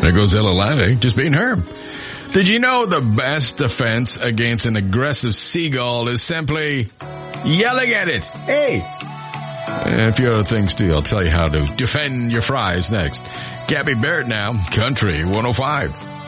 There goes Ella Lande, just being her. Did you know the best defense against an aggressive seagull is simply yelling at it? Hey! A few other things too. I'll tell you how to defend your fries next. Gabby Barrett now, Country 105.